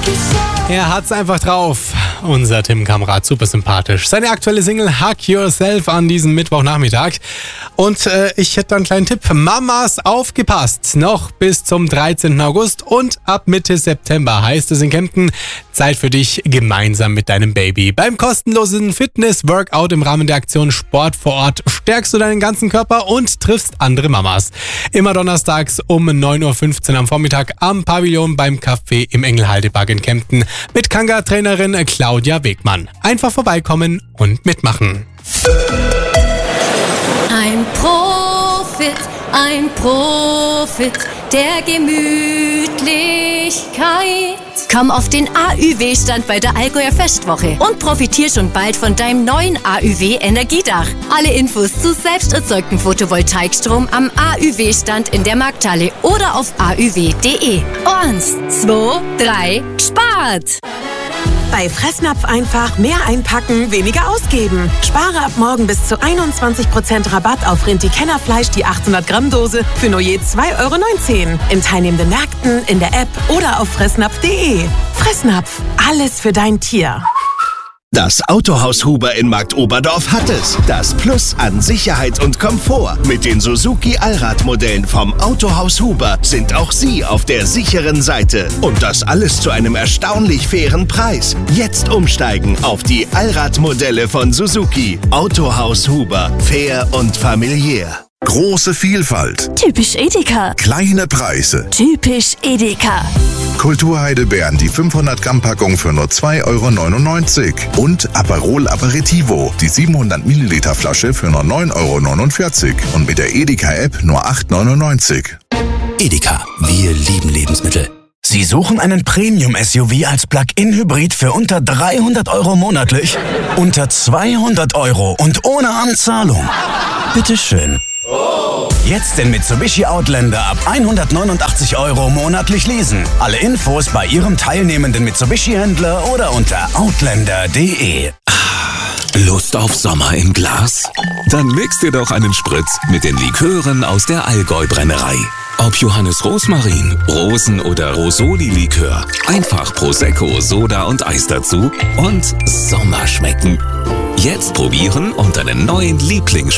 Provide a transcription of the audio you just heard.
Er hat's einfach drauf. Unser Tim Kamrat, super sympathisch. Seine aktuelle Single Hug Yourself an diesem Mittwochnachmittag. Und ich hätte einen kleinen Tipp. Mamas, aufgepasst! Noch bis zum 13. August und ab Mitte September heißt es in Kempten, Zeit für dich gemeinsam mit deinem Baby. Beim kostenlosen Fitness-Workout im Rahmen der Aktion Sport vor Ort stärkst du deinen ganzen Körper und triffst andere Mamas. Immer donnerstags um 9.15 Uhr am Vormittag am Pavillon beim Café im Engelhaldepark in Kempten mit Kanga-Trainerin Claudia Wegmann. Einfach vorbeikommen und mitmachen. Ein Prophet der Gemütlichkeit. Komm auf den AÜW-Stand bei der Allgäuer Festwoche und profitier schon bald von deinem neuen AÜW-Energiedach. Alle Infos zu selbst erzeugtem Photovoltaikstrom am AÜW-Stand in der Markthalle oder auf auw.de. 1, 2, 3, spart! Bei Fressnapf einfach mehr einpacken, weniger ausgeben. Spare ab morgen bis zu 21% Rabatt auf Rinti-Kennerfleisch, die 800 Gramm Dose für nur je 2,19 € in teilnehmenden Märkten, in der App oder auf fressnapf.de. Fressnapf, alles für dein Tier. Das Autohaus Huber in Marktoberdorf hat es. Das Plus an Sicherheit und Komfort. Mit den Suzuki Allradmodellen vom Autohaus Huber sind auch Sie auf der sicheren Seite. Und das alles zu einem erstaunlich fairen Preis. Jetzt umsteigen auf die Allradmodelle von Suzuki. Autohaus Huber. Fair und familiär. Große Vielfalt. Typisch Edeka. Kleine Preise. Typisch Edeka. Kulturheidelbeeren, die 500 Gramm Packung für nur 2,99 € und Aperol Aperitivo, die 700 Milliliter Flasche für nur 9,49 € und mit der Edeka-App nur 8,99 €. Edeka, wir lieben Lebensmittel. Sie suchen einen Premium-SUV als Plug-in-Hybrid für unter 300 € monatlich? Unter 200 € und ohne Anzahlung? Bitteschön. Jetzt den Mitsubishi Outlander ab 189 € monatlich leasen. Alle Infos bei Ihrem teilnehmenden Mitsubishi-Händler oder unter outlander.de. Lust auf Sommer im Glas? Dann mix dir doch einen Spritz mit den Likören aus der Allgäu-Brennerei. Ob Johannes Rosmarin, Rosen- oder Rosoli-Likör, einfach Prosecco, Soda und Eis dazu und Sommer schmecken. Jetzt probieren und deinen neuen Lieblings